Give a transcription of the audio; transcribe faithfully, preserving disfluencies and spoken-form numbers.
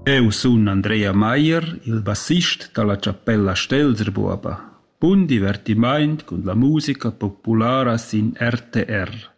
Eu sun Andrea Maier, il bassist dalla Cappella Stelzerbuoba. Buon divertimento con la musica popolare in R T R.